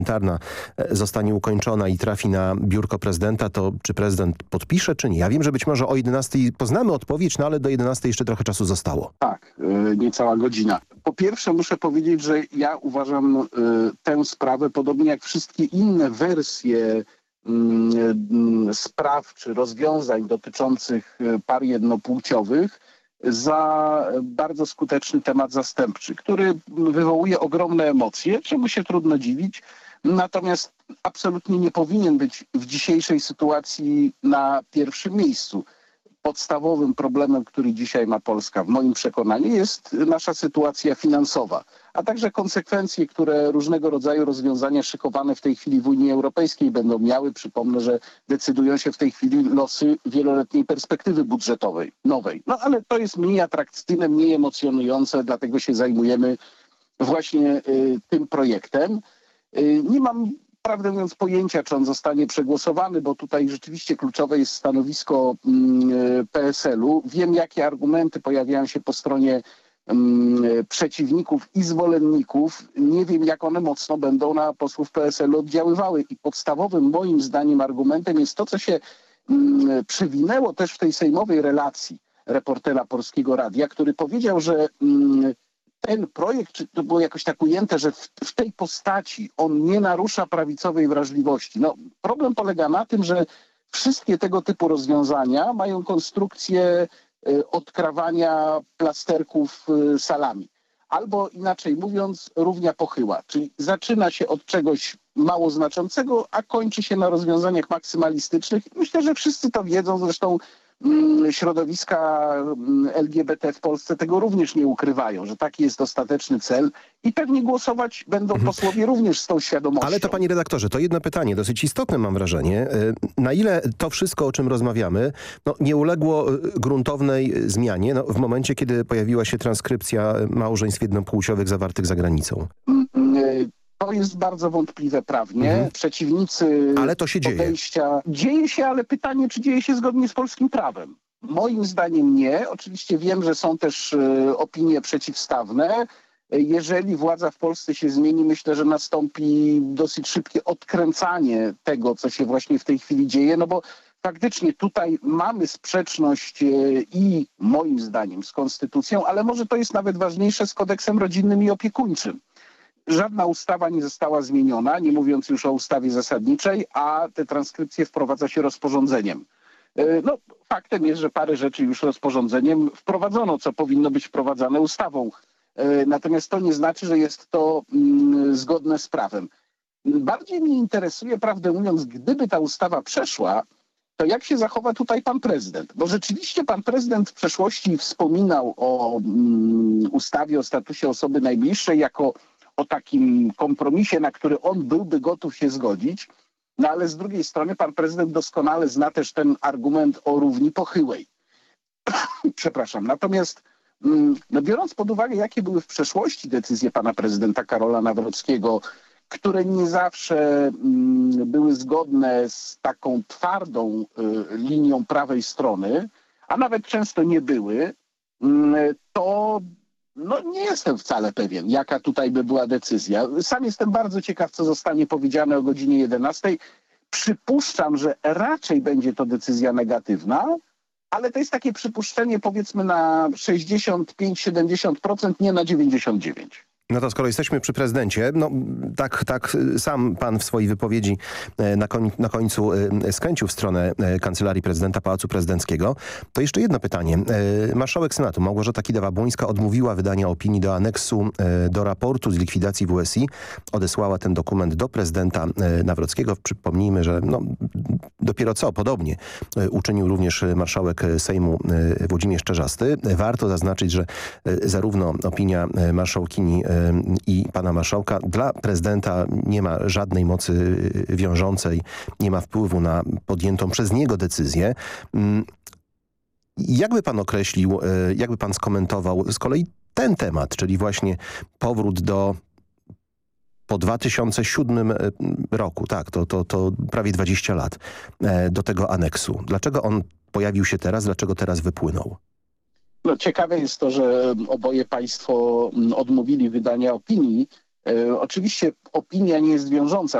parlamentarna zostanie ukończona i trafi na biurko prezydenta, to czy prezydent podpisze, czy nie? Ja wiem, że być może o 11 poznamy odpowiedź, no ale do 11 jeszcze trochę czasu zostało. Tak, niecała godzina. Po pierwsze muszę powiedzieć, że ja uważam tę sprawę, podobnie jak wszystkie inne wersje spraw czy rozwiązań dotyczących par jednopłciowych, za bardzo skuteczny temat zastępczy, który wywołuje ogromne emocje, czemu się trudno dziwić. Natomiast absolutnie nie powinien być w dzisiejszej sytuacji na pierwszym miejscu. Podstawowym problemem, który dzisiaj ma Polska, w moim przekonaniu, jest nasza sytuacja finansowa, a także konsekwencje, które różnego rodzaju rozwiązania szykowane w tej chwili w Unii Europejskiej będą miały. Przypomnę, że decydują się w tej chwili losy wieloletniej perspektywy budżetowej nowej. No ale to jest mniej atrakcyjne, mniej emocjonujące, dlatego się zajmujemy właśnie tym projektem. Nie mam, prawdę mówiąc, pojęcia, czy on zostanie przegłosowany, bo tutaj rzeczywiście kluczowe jest stanowisko PSL-u. Wiem, jakie argumenty pojawiają się po stronie przeciwników i zwolenników. Nie wiem, jak one mocno będą na posłów PSL-u oddziaływały. I podstawowym moim zdaniem argumentem jest to, co się przewinęło też w tej sejmowej relacji reportera Polskiego Radia, który powiedział, że ten projekt, czy to było jakoś tak ujęte, że w tej postaci on nie narusza prawicowej wrażliwości. No, problem polega na tym, że wszystkie tego typu rozwiązania mają konstrukcję odkrawania plasterków salami. Albo inaczej mówiąc, równia pochyła. Czyli zaczyna się od czegoś mało znaczącego, a kończy się na rozwiązaniach maksymalistycznych. Myślę, że wszyscy to wiedzą, zresztą środowiska LGBT w Polsce tego również nie ukrywają, że taki jest ostateczny cel i pewnie głosować będą posłowie również z tą świadomością. Ale to, panie redaktorze, to jedno pytanie, dosyć istotne mam wrażenie. Na ile to wszystko, o czym rozmawiamy, nie uległo gruntownej zmianie w momencie, kiedy pojawiła się transkrypcja małżeństw jednopłciowych zawartych za granicą? To jest bardzo wątpliwe prawnie. Przeciwnicy ale to się podejścia... Dzieje się, ale pytanie, czy dzieje się zgodnie z polskim prawem. Moim zdaniem nie. Oczywiście wiem, że są też opinie przeciwstawne. Jeżeli władza w Polsce się zmieni, myślę, że nastąpi dosyć szybkie odkręcanie tego, co się właśnie w tej chwili dzieje, no bo faktycznie tutaj mamy sprzeczność i moim zdaniem z konstytucją, ale może to jest nawet ważniejsze, z kodeksem rodzinnym i opiekuńczym. Żadna ustawa nie została zmieniona, nie mówiąc już o ustawie zasadniczej, a te transkrypcje wprowadza się rozporządzeniem. No, faktem jest, że parę rzeczy już rozporządzeniem wprowadzono, co powinno być wprowadzane ustawą. Natomiast to nie znaczy, że jest to zgodne z prawem. Bardziej mnie interesuje, prawdę mówiąc, gdyby ta ustawa przeszła, to jak się zachowa tutaj pan prezydent? Bo rzeczywiście pan prezydent w przeszłości wspominał o ustawie o statusie osoby najbliższej jako o takim kompromisie, na który on byłby gotów się zgodzić. No ale z drugiej strony pan prezydent doskonale zna też ten argument o równi pochyłej. Przepraszam. Natomiast biorąc pod uwagę, jakie były w przeszłości decyzje pana prezydenta Karola Nawrockiego, które nie zawsze były zgodne z taką twardą linią prawej strony, a nawet często nie były, to nie jestem wcale pewien, jaka tutaj by była decyzja. Sam jestem bardzo ciekaw, co zostanie powiedziane o godzinie 11. Przypuszczam, że raczej będzie to decyzja negatywna, ale to jest takie przypuszczenie powiedzmy na 65-70%, nie na 99%. No to skoro jesteśmy przy prezydencie, tak sam pan w swojej wypowiedzi na końcu skręcił w stronę Kancelarii Prezydenta, Pałacu Prezydenckiego, to jeszcze jedno pytanie. Marszałek Senatu Małgorzata Kidawa-Błońska odmówiła wydania opinii do aneksu do raportu z likwidacji WSI. Odesłała ten dokument do prezydenta Nawrockiego. Przypomnijmy, że dopiero co podobnie uczynił również marszałek Sejmu Włodzimierz Czarzasty. Warto zaznaczyć, że zarówno opinia marszałkini i pana marszałka dla prezydenta nie ma żadnej mocy wiążącej, nie ma wpływu na podjętą przez niego decyzję. Jakby pan określił, jakby pan skomentował z kolei ten temat, czyli właśnie powrót po 2007 roku, tak, to prawie 20 lat, do tego aneksu. Dlaczego on pojawił się teraz, dlaczego teraz wypłynął? Ciekawe jest to, że oboje państwo odmówili wydania opinii Oczywiście opinia nie jest wiążąca.